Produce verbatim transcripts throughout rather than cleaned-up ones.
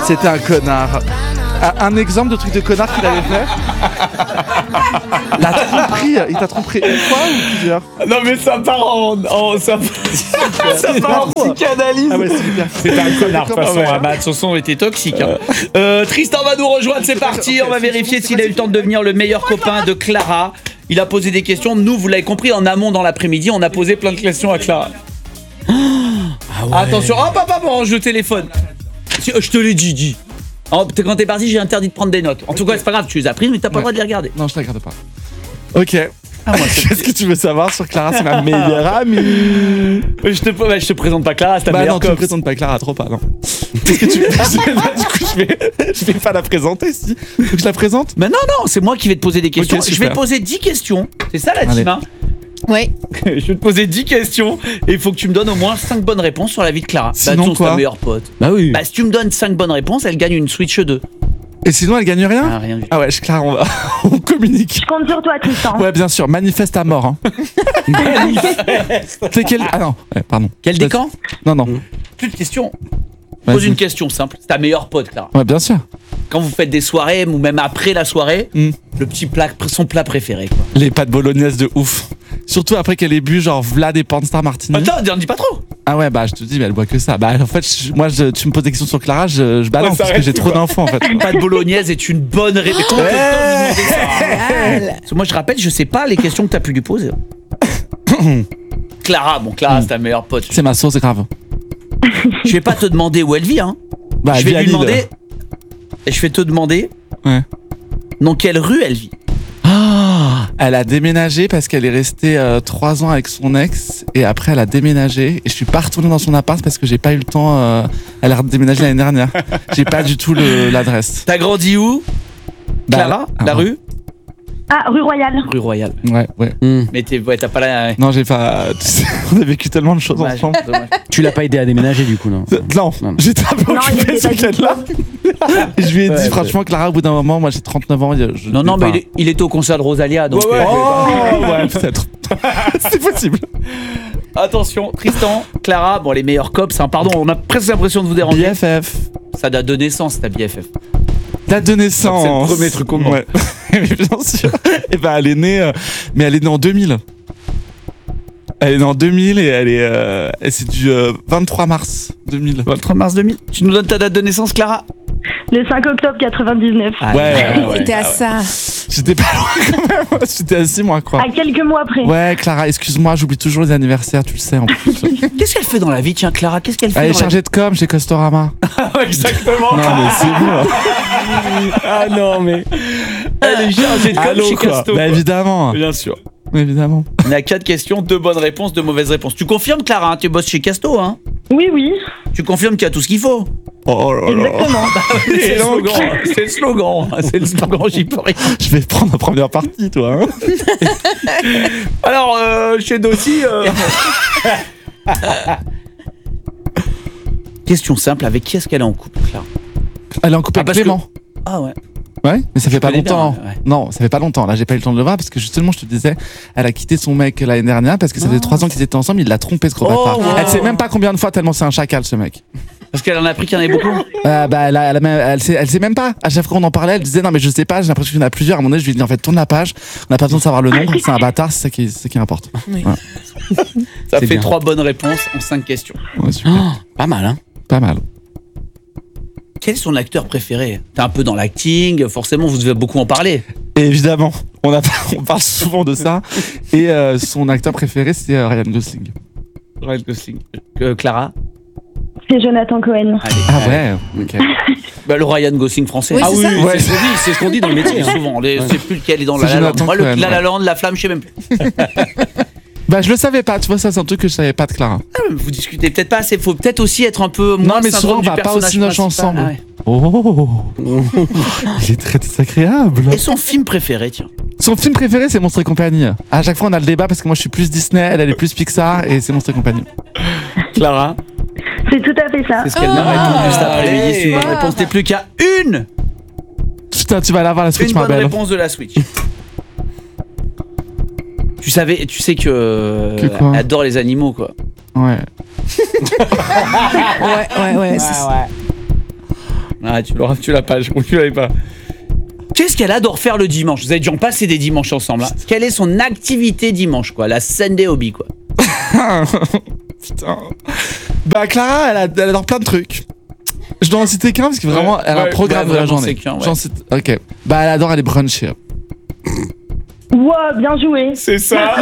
C'était un connard. Un, un exemple de truc de connard qu'il avait fait. La tromperie, il t'a trompé une fois ou plusieurs? Non mais ça part en... en ça, ça part en psychanalyse. Ah ouais, c'est super. C'était un connard de toute façon. Ah bah, de toute façon, était toxique. Hein. Euh, Tristan va nous rejoindre, c'est parti. On va vérifier s'il a eu le temps de devenir le meilleur copain de Clara. Il a posé des questions. Nous, vous l'avez compris, en amont dans l'après-midi, on a posé plein de questions à Clara. Ah ouais. Attention, oh papa, bon, je téléphone. Je te l'ai dit, dis. Oh, quand t'es parti, j'ai interdit de prendre des notes. En tout cas, c'est pas grave, tu les as prises, mais t'as pas le droit de les regarder. Non, je les regarde pas. Ok. Ah, moi, qu'est-ce que tu veux savoir sur Clara? C'est ma meilleure amie. Je te, bah, je te présente pas Clara, c'est ta bah meilleure non, tu me présentes pas Clara, trop pas, non. Qu'est-ce que tu veux? Du coup, je vais, je vais pas la présenter, si. Faut que je la présente? Mais non, non, c'est moi qui vais te poser des questions. Okay, je vais te poser dix questions. C'est ça la team, hein? Ouais. Je vais te poser dix questions et il faut que tu me donnes au moins cinq bonnes réponses sur la vie de Clara. Sinon bah, quoi? Ta meilleure pote. Bah oui. Bah si tu me donnes cinq bonnes réponses, elle gagne une Switch deux. Et sinon, elle gagne rien? Ah, rien du tout. Ah ouais, je Clara, on va, on communique. Je compte sur toi, Tristan. Ouais, bien sûr, manifeste à mort. Hein. C'est quel... Ah non, ouais, pardon. Quel décamp? Non, non. Plus de questions. Vas-y. Pose une question simple. C'est ta meilleure pote, Clara. Ouais, bien sûr. Quand vous faites des soirées, ou même après la soirée, Mm. le petit plat, son plat préféré, quoi. Les pâtes bolognaises de ouf. Surtout après qu'elle ait bu genre Vlad et Panstar Martini. Attends, n'en dis pas trop. Ah ouais, bah je te dis, mais elle boit que ça. Bah en fait, je- moi, je- tu me poses des questions sur Clara, je, je balance Ouais, ça parce que reste j'ai trop d'infos en fait. Pâte bolognaise est une bonne réponse. Comment t'as le temps de lui demander ça? Parce que moi, je rappelle, je sais pas les questions que t'as pu lui poser. Clara, bon, Clara, c'est ta meilleure pote. C'est ma sauce, c'est grave. Je vais pas te demander où elle vit, hein. Bah, je elle vais vit à lui Lille. demander. Et je vais te demander Ouais. dans quelle rue elle vit. Ah, elle a déménagé parce qu'elle est restée euh, trois ans avec son ex et après elle a déménagé et je suis pas retourné dans son appart parce que j'ai pas eu le temps. euh, Elle a déménagé l'année dernière. J'ai pas du tout le- l'adresse. T'as grandi où, Bah, Clara? ah, La rue? Ah, rue Royale. Rue Royale. Ouais, ouais. Mais t'es, ouais, t'as pas la. Non, j'ai pas. tu sais, on a vécu tellement de choses Dommage, ensemble. dommage. Tu l'as pas aidé à déménager du coup, non? Non, Non. j'étais un peu Non, il occupé était ce pas week-end-là. Et je lui ai dit, Ouais, franchement, Clara, au bout d'un moment, moi j'ai trente-neuf ans. Je, Non, non, pas- mais il, est- il était au concert de Rosalia, donc. Ouais, ouais. euh, Oh, ouais, peut-être. C'est possible. Attention, Tristan, Clara, bon, les meilleurs cops, hein, pardon, on a presque l'impression de vous déranger. B F F. Ça date de naissance, ta B F F. Date de naissance. C'est le premier truc au monde. Ouais. Mais bien sûr. Et ben elle est née, euh, mais elle est née en deux mille. Elle est née en deux mille et elle est, euh, et c'est du euh, vingt-trois mars deux mille. vingt-trois mars deux mille. Tu nous donnes ta date de naissance, Clara? Le cinq octobre quatre-vingt-dix-neuf. Ah, Ouais, ouais, ouais. T'es à ça. J'étais pas loin quand même. J'étais à six mois quoi. À quelques mois près. Ouais, Clara, excuse-moi, j'oublie toujours les anniversaires, tu le sais en plus. Qu'est-ce qu'elle fait dans la vie, tiens, Clara? Qu'est-ce qu'elle fait Elle est dans chargée de com chez Costorama. la vie? Exactement. Non mais c'est bon. Ah non, mais. Elle est chargée de com Allô chez quoi. Casto. Bah évidemment. Bien sûr. Évidemment. On a quatre questions, deux bonnes réponses, deux mauvaises réponses. Tu confirmes, Clara, hein, tu bosses chez Casto, hein? Oui, oui. Tu confirmes qu'il y a tout ce qu'il faut? Oh là là. Exactement. C'est le donc. slogan, c'est le slogan, c'est le slogan, j'y peux rien. Je vais prendre la première partie toi. Hein. Alors, euh, chez Dossi... euh, Question simple, avec qui est-ce qu'elle est en couple, Clara? Elle est en couple Ah, avec parce que- Clément. Ah ouais. Ouais, mais ça fait pas connais bien, longtemps. ouais. Non, ça fait pas longtemps. Là, j'ai pas eu le temps de le voir parce que justement, je te disais, elle a quitté son mec l'année dernière parce que ça faisait trois ans qu'ils étaient ensemble. Il l'a trompé ce gros Oh, bâtard. wow. Elle sait même pas combien de fois tellement c'est un chacal ce mec. Parce qu'elle en a appris qu'il y en avait beaucoup. Euh, bah, elle, a- elle, a même- elle, sait, elle sait même pas. À chaque fois qu'on en parlait, elle disait non mais je sais pas. J'ai l'impression qu'il y en a plusieurs. À un moment donné, je lui ai dit en fait tourne la page. On n'a pas besoin de savoir le nombre. C'est un bâtard. C'est ça qui, c'est ça qui importe. Ça C'est fait bien. trois bonnes réponses en cinq questions. Ouais, super. Oh, pas mal, hein? Pas mal. Quel est son acteur préféré? T'es un peu dans l'acting, forcément vous devez beaucoup en parler. Et évidemment, on, a, on parle souvent de ça. Et euh, son acteur préféré, c'est euh, Ryan Gosling. Ryan Gosling. Euh, Clara? C'est Jonathan Cohen. Allez. Ah ouais. Ok. Bah, le Ryan Gosling français. Oui, ah c'est oui, ça. oui, Ouais. c'est ce qu'on dit, c'est ce qu'on dit dans le métier. hein. Souvent, les- c'est plus lequel est dans C'est la La Land. Jonathan Moi, le Cohen, La La ouais. Land, La Flamme, je sais même plus. Bah je le savais pas. Tu vois ça, c'est un truc que je savais pas de Clara. Ah, mais vous discutez peut-être pas assez. Faut peut-être aussi être un peu moins Non, mais syndrome souvent, on du va pas personnage au cinoche principal. ensemble. Ah ouais. Oh, il est très désagréable. Et son film préféré, tiens. Son film préféré, c'est Monstres et compagnie. À chaque fois, on a le débat parce que moi, je suis plus Disney, elle, elle est plus Pixar, et c'est Monstres et compagnie. Clara? C'est tout à fait ça. C'est ce qu'elle m'a Ah. répondu cet après-midi. Allez. C'est une bonne réponse. T'es plus qu'à une, Putain, tu vas l'avoir la Switch, une ma bonne belle. réponse de la Switch. Tu savais, tu sais que, Que quoi elle adore les animaux, quoi. Ouais. Ouais, ouais, ouais. c'est- Ah, tu l'auras, tu l'as pas, je crois que tu l'avais pas. Qu'est-ce qu'elle adore faire le dimanche? Vous avez dû en passer des dimanches ensemble. Hein. Quelle est son activité dimanche, quoi? La Sunday hobby, quoi. Putain. Bah, Clara, elle, a, elle adore plein de trucs. Je dois en citer qu'un parce que vraiment, Ouais, elle a un ouais, programme ouais, de la vraiment, journée. c'est qu'un, ouais. J'en cite. Ok. Bah, elle adore aller bruncher. Wow, bien joué. C'est ça.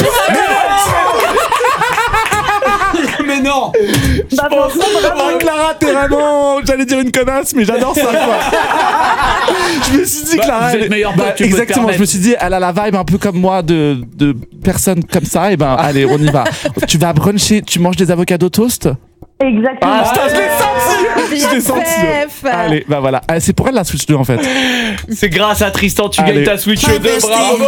Mais non. Bah, franchement, Ah, bravo. Clara, t'es vraiment. J'allais dire une connasse, mais j'adore ça, quoi. Je me suis dit, Bah, Clara. vous êtes elle- meilleurs potes, bah, tu peux te exactement, je me permettre. suis dit, elle a la vibe un peu comme moi de, de personnes comme ça. Et ben, allez, on y va. Tu vas bruncher, tu manges des avocats au toast? Exactement. Ah, putain, je l'ai senti! Je l'ai senti! Allez, bah voilà. Ah, c'est pour elle la Switch deux en fait. C'est grâce à Tristan, tu Allez. gagnes ta Switch deux. Bravo.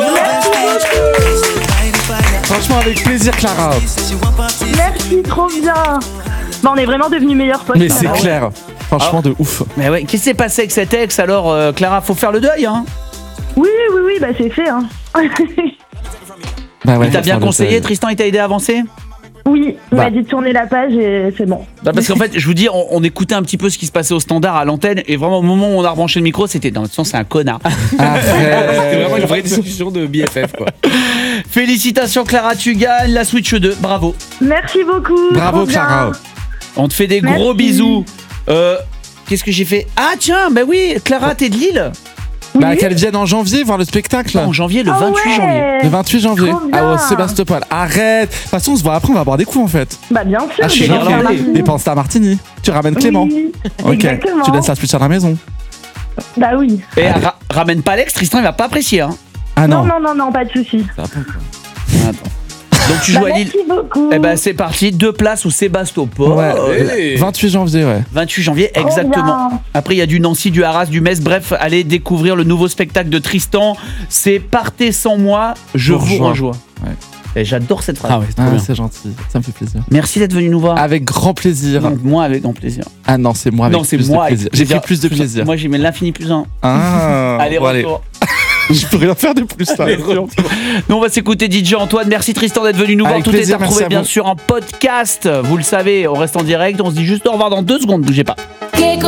Franchement, avec plaisir, Clara. Merci, trop bien. Bah, on est vraiment devenus meilleurs potes. Mais c'est finalement. clair. Franchement, de ouf. Mais ouais, qu'est-ce qui s'est passé avec cet ex alors, euh, Clara? Faut faire le deuil, hein. Oui, oui, oui, bah c'est fait. Hein. Bah ouais, Il t'a faut bien faire le conseillé, deuil. Tristan, il t'a aidé à avancer? Oui, il Bah. m'a dit de tourner la page et c'est bon. Bah parce qu'en fait, je vous dis, on, on écoutait un petit peu ce qui se passait au standard à l'antenne, et vraiment au moment où on a rebranché le micro, c'était dans le sens c'est un connard. Après, C'était vraiment une vraie discussion de B F F, quoi. Félicitations, Clara, tu gagnes la Switch deux. Bravo. Merci beaucoup. Bravo, trop bien. Clara. On te fait des gros Merci. bisous. Euh, Qu'est-ce que j'ai fait? Ah tiens, bah oui, Clara, t'es de Lille. Bah, Oui. qu'elle vienne en janvier voir le spectacle. En janvier, le Ah vingt-huit ouais. janvier. Le vingt-huit janvier. Trop bien. Ah, au Sébastopol. Arrête. De toute façon, on se voit après, on va boire des coups en fait. Bah bien sûr. Ah, je suis je vais irlandais. faire irlandais. Martini. Et pense à Martini. Tu ramènes Clément. Oui, Ok. exactement. Tu laisses la Switch à la maison. Bah oui. Et ra- ramène pas l'ex, Tristan, il va pas apprécier. Hein. Ah Non, non. non, non, non, pas de soucis. Ça va pas, quoi. Attends. Donc tu Bah, joues à Lille. merci beaucoup. Eh ben c'est parti, deux places au Sébastopol. Ouais. Euh, vingt-huit janvier, ouais. vingt-huit janvier, Trop exactement. bien. Après, il y a du Nancy, du Arras, du Metz. Bref, allez découvrir le nouveau spectacle de Tristan. C'est Partez sans moi, je Vous vous rejoins. rejoins. Ouais. Et j'adore cette phrase. Ah ouais, c'est trop Ah, bien. c'est gentil. Ça me fait plaisir. Merci d'être venu nous voir. Avec grand plaisir. Donc, moi, avec grand plaisir. Ah non, c'est moi avec non, c'est plus moi. de plaisir. avec J'ai pris plus de plaisir. Moi, j'ai mis l'infini plus un. Ah. allez, bon, retour. Je peux rien faire de plus là. Allez, retour. Nous, on va s'écouter D J Antoine. Merci Tristan d'être venu nous voir. Avec Tout plaisir, est à retrouver merci à bien vous. sûr en podcast. Vous le savez, on reste en direct. On se dit juste au revoir dans deux secondes. Bougez pas.